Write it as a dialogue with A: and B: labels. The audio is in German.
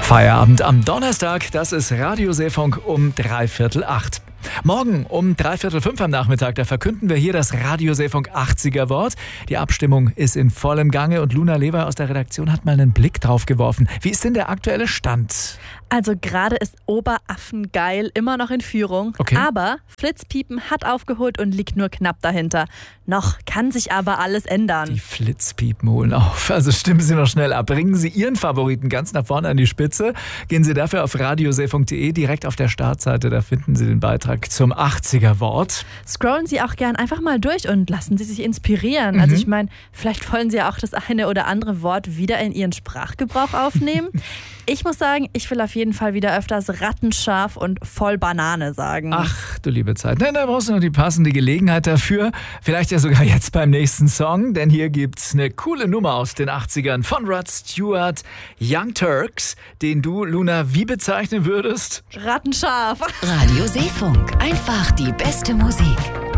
A: Feierabend am Donnerstag, das ist Radio Seefunk um 7:45. Morgen um 4:45 am Nachmittag, da verkünden wir hier das Radio Seefunk 80er Wort. Die Abstimmung ist in vollem Gange und Luna Leber aus der Redaktion hat mal einen Blick drauf geworfen. Wie ist denn der aktuelle Stand?
B: Also gerade ist Oberaffengeil immer noch in Führung,
A: Okay.
B: Aber Flitzpiepen hat aufgeholt und liegt nur knapp dahinter. Noch kann sich aber alles ändern.
A: Die Flitzpiepen holen auf. Also stimmen Sie noch schnell ab. Bringen Sie Ihren Favoriten ganz nach vorne an die Spitze. Gehen Sie dafür auf radioseefunk.de, direkt auf der Startseite. Da finden Sie den Beitrag zum 80er Wort.
B: Scrollen Sie auch gern einfach mal durch und lassen Sie sich inspirieren. Also ich meine, vielleicht wollen Sie ja auch das eine oder andere Wort wieder in Ihren Sprachgebrauch aufnehmen. Ich muss sagen, ich will auf jeden Fall wieder öfters rattenscharf und voll Banane sagen.
A: Ach, du liebe Zeit. Nein, da brauchst du noch die passende Gelegenheit dafür. Vielleicht ja sogar jetzt beim nächsten Song, denn hier gibt's eine coole Nummer aus den 80ern von Rod Stewart, Young Turks, den du, Luna, wie bezeichnen würdest?
B: Rattenscharf.
C: Radio Seefunk. Einfach die beste Musik.